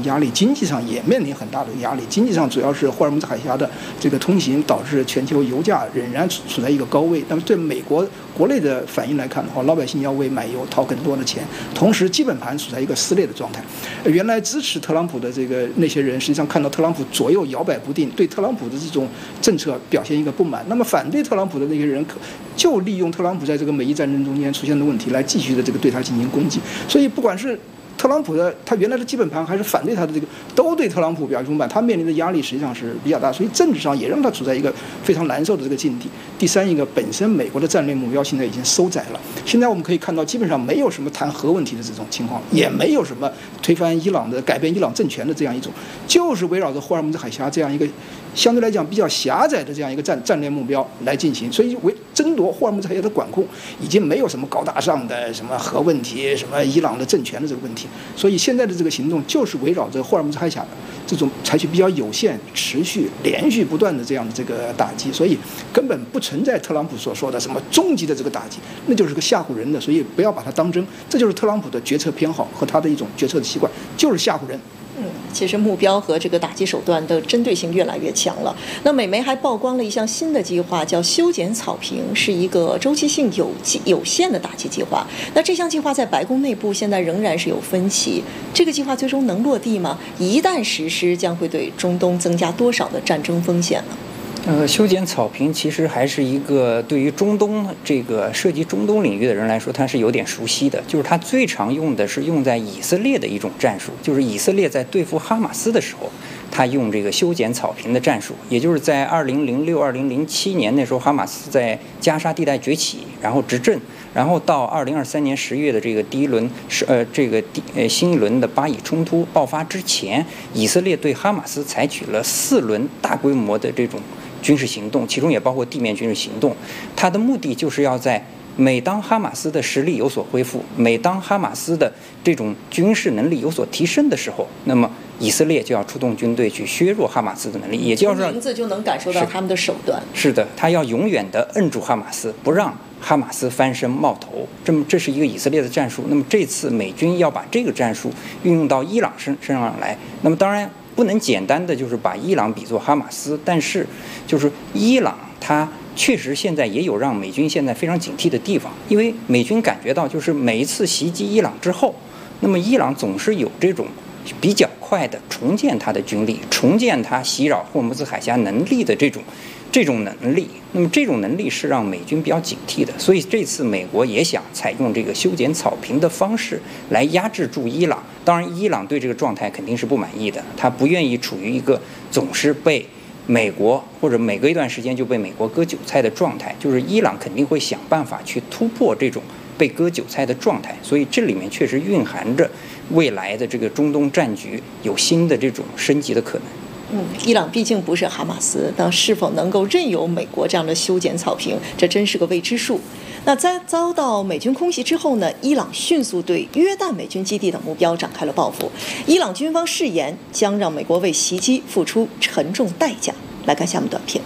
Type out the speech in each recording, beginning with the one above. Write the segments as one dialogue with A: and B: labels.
A: 压力，经济上也面临很大的压力。经济上主要是霍尔木兹海峡的这个通行导致全球油价仍然处在一个高位。那么对美国国内的反应来看的话，老百姓要为买油掏更多的钱，同时基本盘处在一个撕裂的状态。原来支持特朗普的那些人，实际上看到特朗普左右摇摆不定，对特朗普的这种政策表现一个不满。那么反对特朗普的那些人，就利用特朗普在这个美伊战争中间出现的问题来继续的对他进行攻击。所以不管是特朗普的他原来的基本盘，还是反对他的都对特朗普表示不满，他面临的压力实际上是比较大，所以政治上也让他处在一个非常难受的境地。第三一个，本身美国的战略目标现在已经收窄了，现在我们可以看到基本上没有什么谈核问题的这种情况，也没有什么推翻伊朗的、改变伊朗政权的这样一种，就是围绕着霍尔木兹海峡这样一个相对来讲比较狭窄的这样一个战略目标来进行。所以争夺霍尔木兹海峡的管控已经没有什么高大上的什么核问题、什么伊朗的政权的这个问题。所以现在的这个行动就是围绕着霍尔木兹海峡这种采取比较有限、持续、连续不断的这样的打击，所以根本不存在特朗普所说的什么终极的这个打击，那就是个吓唬人的，所以不要把它当真。这就是特朗普的决策偏好和他的一种决策的习惯，就是吓唬人。
B: 其实目标和这个打击手段的针对性越来越强了。那美媒还曝光了一项新的计划，叫修剪草坪，是一个周期性有限的打击计划。那这项计划在白宫内部现在仍然是有分歧，这个计划最终能落地吗？一旦实施，将会对中东增加多少的战争风险呢？
C: 修剪草坪其实还是一个对于中东涉及中东领域的人来说，他是有点熟悉的。就是他最常用的是用在以色列的一种战术，就是以色列在对付哈马斯的时候，他用这个修剪草坪的战术。也就是在2006、2007年那时候，哈马斯在加沙地带崛起，然后执政，然后到2023年10月的这个新一轮的巴以冲突爆发之前，以色列对哈马斯采取了4轮大规模的这种军事行动，其中也包括地面军事行动。它的目的就是要在每当哈马斯的实力有所恢复，每当哈马斯的这种军事能力有所提升的时候，那么以色列就要出动军队去削弱哈马斯的能力，也就是
B: 名字就能感受到他们的手段。
C: 是的，他要永远的摁住哈马斯，不让哈马斯翻身冒头。这是一个以色列的战术。那么这次美军要把这个战术运用到伊朗身上来，那么当然不能简单的就是把伊朗比作哈马斯，但是就是伊朗它确实现在也有让美军现在非常警惕的地方，因为美军感觉到就是每一次袭击伊朗之后，那么伊朗总是有这种比较快的重建它的军力，重建它袭扰霍尔木兹海峡能力的这种能力。那么这种能力是让美军比较警惕的，所以这次美国也想采用这个修剪草坪的方式来压制住伊朗。当然伊朗对这个状态肯定是不满意的，他不愿意处于一个总是被美国或者每隔一段时间就被美国割韭菜的状态，就是伊朗肯定会想办法去突破这种被割韭菜的状态。所以这里面确实蕴含着未来的这个中东战局有新的这种升级的可能。
B: 伊朗毕竟不是哈马斯，那是否能够任由美国这样的修剪草坪，这真是个未知数。那在遭到美军空袭之后呢，伊朗迅速对约旦美军基地等目标展开了报复。伊朗军方誓言将让美国为袭击付出沉重代价。来看下面短片。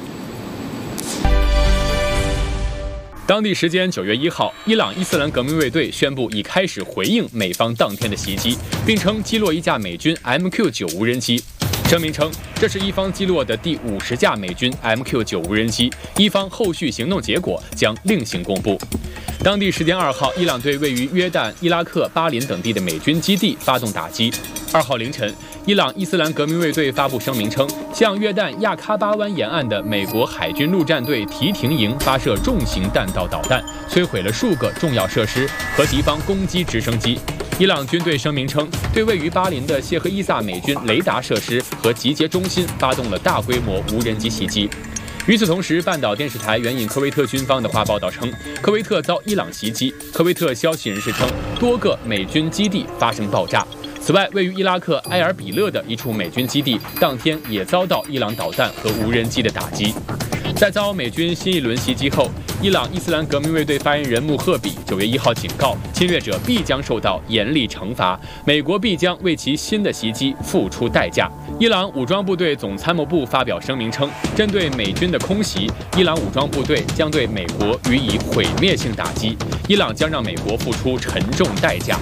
D: 当地时间9月1号，伊朗伊斯兰革命卫队宣布已开始回应美方当天的袭击，并称击落一架美军 MQ-9 无人机。声明称，这是伊方击落的第50架美军 MQ-9 无人机，伊方后续行动结果将另行公布。当地时间2号，伊朗对位于约旦、伊拉克、巴林等地的美军基地发动打击。2号凌晨，伊朗伊斯兰革命卫队发布声明称，向约旦亚喀巴湾沿岸的美国海军陆战队提廷营发射重型弹道导弹，摧毁了数个重要设施和敌方攻击直升机。伊朗军队声明称，对位于巴林的谢赫伊萨美军雷达设施和集结中心发动了大规模无人机袭击。与此同时，半岛电视台援引科威特军方的话报道称，科威特遭伊朗袭击。科威特消息人士称，多个美军基地发生爆炸。此外，位于伊拉克埃尔比勒的一处美军基地，当天也遭到伊朗导弹和无人机的打击。在遭美军新一轮袭击后，伊朗伊斯兰革命卫队发言人穆赫比9月1号警告，侵略者必将受到严厉惩罚，美国必将为其新的袭击付出代价。伊朗武装部队总参谋部发表声明称，针对美军的空袭，伊朗武装部队将对美国予以毁灭性打击，伊朗将让美国付出沉重代价。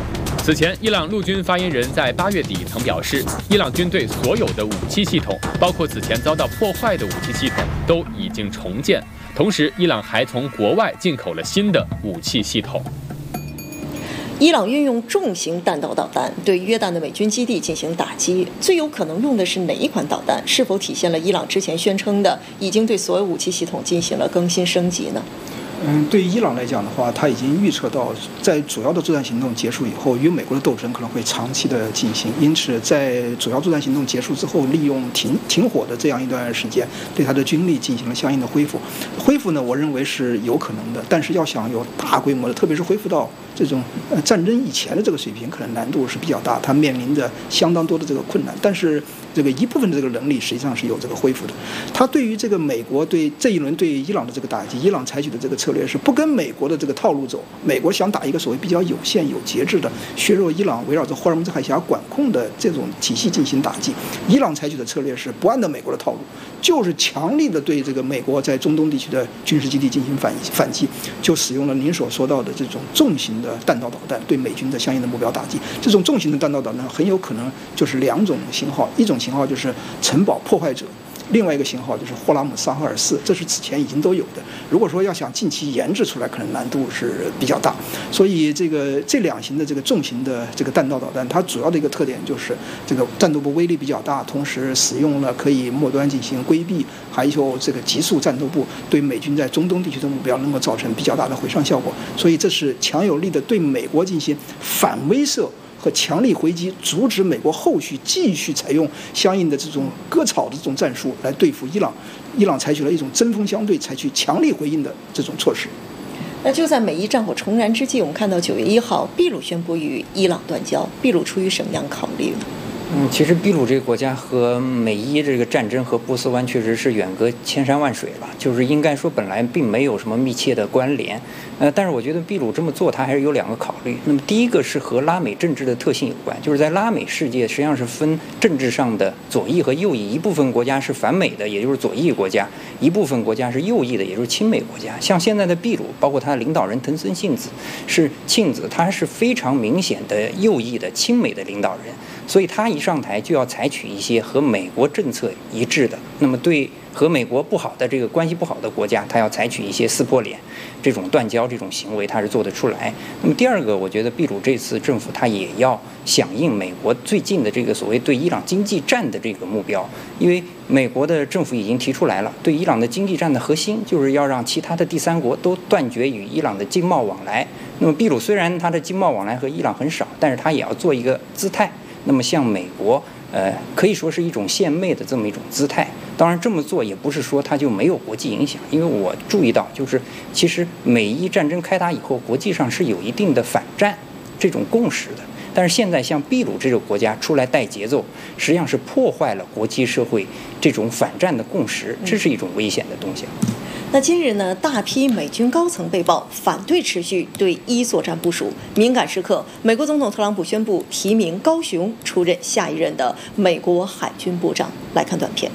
D: 此前，伊朗陆军发言人在8月底曾表示，伊朗军队所有的武器系统，包括此前遭到破坏的武器系统，都已经重建。同时，伊朗还从国外进口了新的武器系统。
B: 伊朗运用重型弹道导弹对约旦的美军基地进行打击，最有可能用的是哪一款导弹？是否体现了伊朗之前宣称的已经对所有武器系统进行了更新升级呢？
A: 对于伊朗来讲的话，他已经预测到，在主要的作战行动结束以后，与美国的斗争可能会长期的进行。因此，在主要作战行动结束之后，利用停火的这样一段时间，对他的军力进行了相应的恢复。恢复呢，我认为是有可能的，但是要想有大规模的，特别是恢复到这种战争以前的这个水平，可能难度是比较大，它面临着相当多的这个困难。但是这个一部分的这个能力实际上是有这个恢复的。他对于这个美国对这一轮对伊朗的这个打击，伊朗采取的这个策略是不跟美国的这个套路走。美国想打一个所谓比较有限、有节制的削弱伊朗围绕着霍尔木兹海峡管控的这种体系进行打击。伊朗采取的策略是不按照美国的套路，就是强力的对这个美国在中东地区的军事基地进行反击，就使用了您所说到的这种重型的弹道导弹对美军的相应的目标打击。这种重型的弹道导弹很有可能就是2种型号，一种型号就是城堡破坏者，另外一个型号就是霍拉姆沙赫尔4，这是此前已经都有的。如果说要想近期研制出来，可能难度是比较大。所以这两型的这个重型的这个弹道导弹，它主要的一个特点就是这个战斗部威力比较大，同时使用了可以末端进行规避，还有这个急速战斗部，对美军在中东地区的目标能够造成比较大的毁伤效果。所以这是强有力的对美国进行反威慑和强力回击，阻止美国后续继续采用相应的这种割草的这种战术来对付伊朗。伊朗采取了一种针锋相对、采取强力回应的这种措施。
B: 那就在美伊战火重燃之际，我们看到9月1号，秘鲁宣布与伊朗断交。秘鲁出于什么样考虑呢？
C: 其实秘鲁这个国家和美伊这个战争和波斯湾确实是远隔千山万水了，就是应该说本来并没有什么密切的关联。但是我觉得秘鲁这么做，它还是有2个考虑。那么第一个是和拉美政治的特性有关，就是在拉美世界实际上是分政治上的左翼和右翼，一部分国家是反美的，也就是左翼国家；一部分国家是右翼的，也就是亲美国家。像现在的秘鲁，包括它的领导人藤森庆子，他是非常明显的右翼的亲美的领导人。所以他一上台就要采取一些和美国政策一致的，那么对和美国不好的这个关系不好的国家，他要采取一些撕破脸这种断交这种行为，他是做得出来。那么第二个，我觉得秘鲁这次政府他也要响应美国最近的这个所谓对伊朗经济战的这个目标，因为美国的政府已经提出来了，对伊朗的经济战的核心就是要让其他的第三国都断绝与伊朗的经贸往来。那么秘鲁虽然它的经贸往来和伊朗很少，但是它也要做一个姿态。那么像美国，可以说是一种献媚的这么一种姿态。当然这么做也不是说它就没有国际影响，因为我注意到，就是其实美伊战争开打以后，国际上是有一定的反战这种共识的。但是现在像秘鲁这个国家出来带节奏，实际上是破坏了国际社会这种反战的共识，这是一种危险的东西。
B: 那今日呢，大批美军高层被曝反对持续对伊作战部署。敏感时刻，美国总统特朗普宣布提名高雄出任下一任的美国海军部长。来看短片。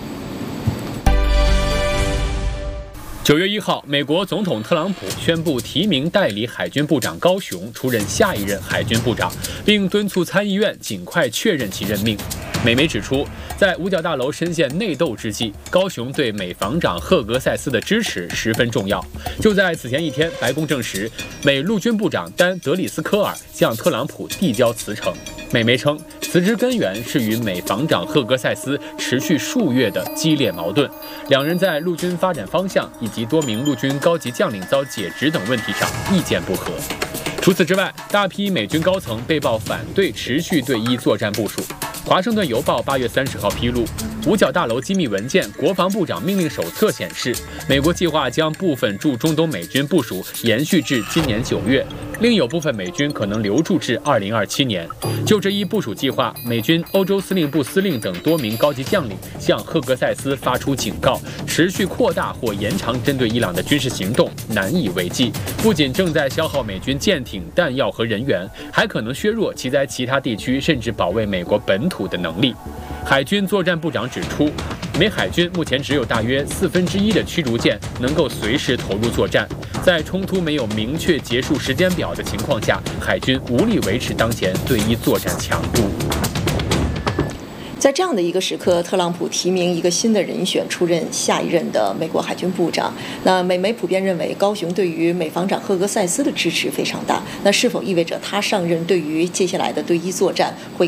D: 9月1号，美国总统特朗普宣布提名代理海军部长高雄出任下一任海军部长，并敦促参议院尽快确认其任命。美媒指出，在五角大楼深陷内斗之际，高雄对美防长赫格塞斯的支持十分重要。就在此前一天，白宫证实，美陆军部长丹·德里斯科尔向特朗普递交辞呈。美媒称，辞职根源是与美防长赫格塞斯持续数月的激烈矛盾，两人在陆军发展方向以及多名陆军高级将领遭解职等问题上意见不合。除此之外，大批美军高层被曝反对持续对伊作战部署。华盛顿邮报8月30号披露，五角大楼机密文件《国防部长命令手册》显示，美国计划将部分驻中东美军部署延续至今年9月，另有部分美军可能留驻至2027年。就这一部署计划，美军欧洲司令部司令等多名高级将领向赫格塞斯发出警告，持续扩大或延长针对伊朗的军事行动难以为继，不仅正在消耗美军舰艇、弹药和人员，还可能削弱其在其他地区甚至保卫美国本土的能力。海军作战部长指出，美海军目前只有大约1/4的驱逐舰能够随时投入作战， 在冲突没有明确结束时间表的情况下，海军无力维持当前对伊作战强度。
B: 在这样的一个时刻，特朗普提名一个新的人选出任下一任的美国海军部长。那美媒普遍认为，高雄对于美防长赫格塞斯的支持非常大。那是否意味着他上任对于接下来的对伊作战会